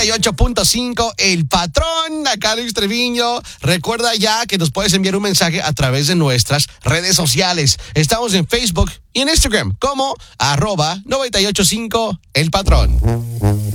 98.5, El Patrón, acá Luis Treviño. Recuerda ya que nos puedes enviar un mensaje a través de nuestras redes sociales. Estamos en Facebook y en Instagram como @985 El Patrón.